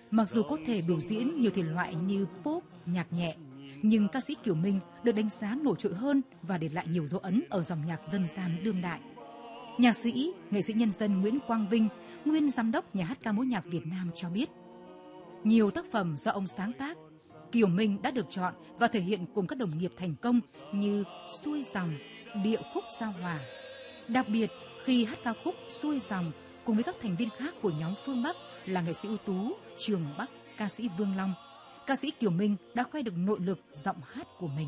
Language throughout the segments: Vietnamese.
Mặc dù có thể biểu diễn nhiều thể loại như pop, nhạc nhẹ, nhưng ca sĩ Kiều Minh được đánh giá nổi trội hơn và để lại nhiều dấu ấn ở dòng nhạc dân gian đương đại. Nhạc sĩ, nghệ sĩ nhân dân Nguyễn Quang Vinh, nguyên giám đốc Nhà hát ca mối nhạc Việt Nam cho biết, nhiều tác phẩm do ông sáng tác, Kiều Minh đã được chọn và thể hiện cùng các đồng nghiệp thành công như Xuôi Dòng, Địa khúc Giao Hòa. Đặc biệt, khi hát ca khúc Xuôi Dòng cùng với các thành viên khác của nhóm Phương Bắc là nghệ sĩ ưu tú Trường Bắc, ca sĩ Vương Long, ca sĩ Kiều Minh đã khoe được nội lực giọng hát của mình.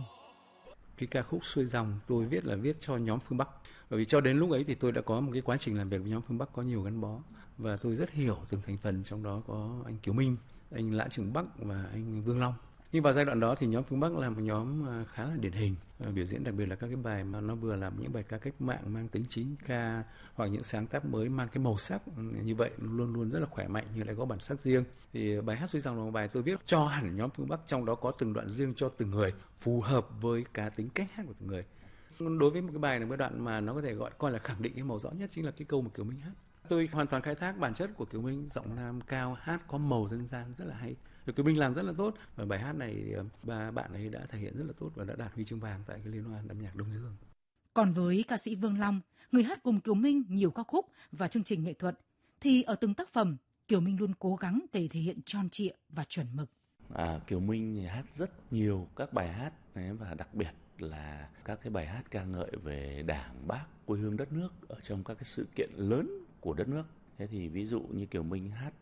Cái ca khúc Xuôi Dòng tôi viết cho nhóm Phương Bắc. Bởi vì cho đến lúc ấy thì tôi đã có một cái quá trình làm việc với nhóm Phương Bắc có nhiều gắn bó. Và tôi rất hiểu từng thành phần, trong đó có anh Kiều Minh, anh Lã Trường Bắc và anh Vương Long. Nhưng vào giai đoạn đó thì nhóm Phương Bắc là một nhóm khá là điển hình, biểu diễn đặc biệt là các cái bài mà nó vừa là những bài ca cách mạng mang tính chính ca, hoặc những sáng tác mới mang cái màu sắc như vậy, luôn luôn rất là khỏe mạnh, nhưng lại có bản sắc riêng. Thì bài hát Xuôi Dòng là một bài tôi viết cho hẳn nhóm Phương Bắc, trong đó có từng đoạn riêng cho từng người, phù hợp với cá tính cách hát của từng người. Đối với một cái bài này, cái đoạn mà nó có thể coi là khẳng định cái màu rõ nhất chính là cái câu mà Kiều Minh hát. Tôi hoàn toàn khai thác bản chất của Kiều Minh, giọng nam cao, hát có màu dân gian rất là hay. Kiều Minh làm rất là tốt, và bài hát này ba bạn ấy đã thể hiện rất là tốt và đã đạt huy chương vàng tại cái liên hoan âm nhạc Đông Dương. Còn với ca sĩ Vương Long, người hát cùng Kiều Minh nhiều ca khúc và chương trình nghệ thuật, thì ở từng tác phẩm, Kiều Minh luôn cố gắng để thể hiện tròn trịa và chuẩn mực. Kiều Minh hát rất nhiều các bài hát và đặc biệt là các cái bài hát ca ngợi về Đảng, Bác, quê hương đất nước ở trong các cái sự kiện lớn của đất nước. Thế thì ví dụ như Kiều Minh hát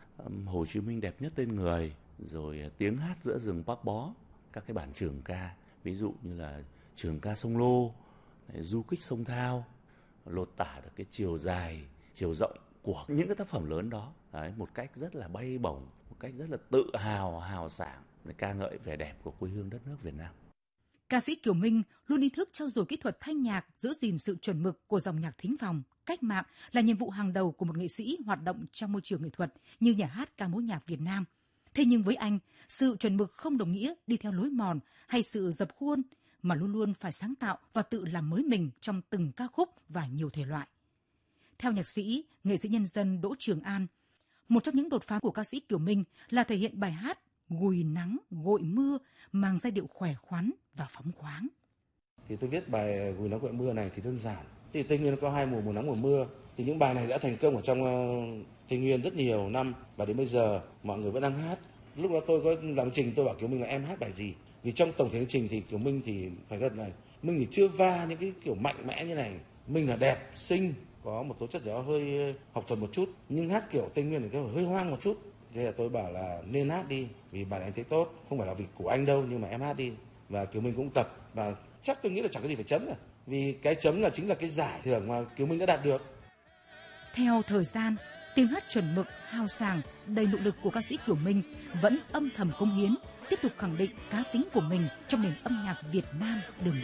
Hồ Chí Minh đẹp nhất tên người, rồi tiếng hát giữa rừng Bác Bó, các cái bản trường ca, ví dụ như là trường ca sông Lô, du kích sông Thao, lột tả được cái chiều dài, chiều rộng của những cái tác phẩm lớn đó. Đấy, một cách rất là bay bổng, một cách rất là tự hào, hào sảng để ca ngợi vẻ đẹp của quê hương đất nước Việt Nam. Ca sĩ Kiều Minh luôn ý thức trau dồi kỹ thuật thanh nhạc, giữ gìn sự chuẩn mực của dòng nhạc thính phòng, cách mạng là nhiệm vụ hàng đầu của một nghệ sĩ hoạt động trong môi trường nghệ thuật như Nhà hát ca mối nhạc Việt Nam. Thế nhưng với anh, sự chuẩn mực không đồng nghĩa đi theo lối mòn hay sự dập khuôn, mà luôn luôn phải sáng tạo và tự làm mới mình trong từng ca khúc và nhiều thể loại. Theo nhạc sĩ, nghệ sĩ nhân dân Đỗ Trường An, một trong những đột phá của ca sĩ Kiều Minh là thể hiện bài hát Gùi nắng, gội mưa mang giai điệu khỏe khoắn và phóng khoáng. Thì tôi viết bài Gùi nắng gội mưa này thì đơn giản. Thì Tây Nguyên có hai mùa, mùa nắng mùa mưa. Thì những bài này đã thành công ở trong Tây Nguyên rất nhiều năm và đến bây giờ mọi người vẫn đang hát. Lúc đó tôi có làm trình, tôi bảo Kiều Minh là em hát bài gì. Vì trong tổng thể chương trình thì Kiều Minh thì phải gần này, Minh thì chưa va những cái kiểu mạnh mẽ như này. Minh là đẹp, xinh, có một tố chất gì đó hơi học thuật một chút, nhưng hát kiểu Tây Nguyên thì tôi hơi hoang một chút. Thế là tôi bảo là nên hát đi, vì bài này anh thấy tốt, không phải là vì của anh đâu, nhưng mà em hát đi. Và Kiều Minh cũng tập, và chắc tôi nghĩ là chẳng có gì phải chấm cả, vì cái chấm là chính là cái giải thưởng mà Kiều Minh đã đạt được. Theo thời gian, tiếng hát chuẩn mực, hào sảng, đầy nội lực của ca sĩ Kiều Minh vẫn âm thầm cống hiến, tiếp tục khẳng định cá tính của mình trong nền âm nhạc Việt Nam đường đại.